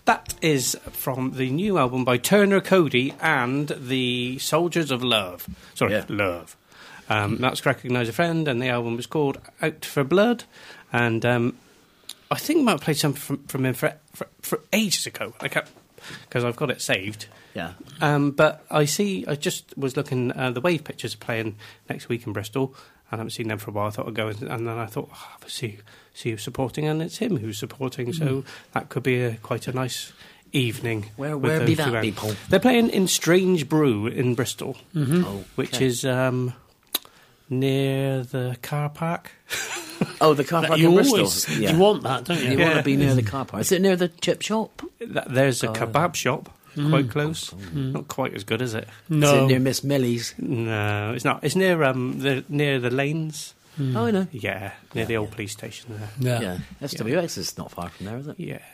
That is from the new album by Turner Cody and the Soldiers of Love. Sorry, Love. That's Recognise a Friend, and the album was called Out for Blood. And I think I might have played something from him for ages ago. Because I've got it saved. Yeah. But I just was looking the Wave Pictures are playing next week in Bristol. I haven't seen them for a while. I thought I'd go, and then I thought, I'll see who's supporting, and it's him who's supporting. So that could be quite a nice evening. Where be that, people? They're playing in Strange Brew in Bristol, which is near the car park. Oh, the car park in Bristol. You want that, don't you? You want to be near the car park. Is it near the chip shop? There's a kebab shop. Quite close. Not quite as good, is it? No. Is it near Miss Millie's? No, it's not. It's near near the lanes. Oh, I know. Yeah, near the old police station there. Yeah. SWX is not far from there, is it? Yeah.